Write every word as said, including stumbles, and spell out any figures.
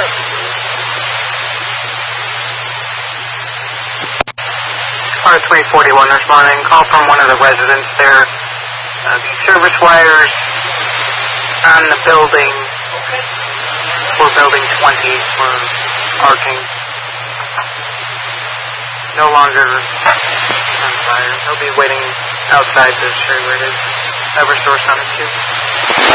R three forty-one responding. Call from one of the residents there. Uh, the service wires on the building for building twenty were arcing. No longer on fire. He'll be waiting outside to show you where it is. Eversource on it too.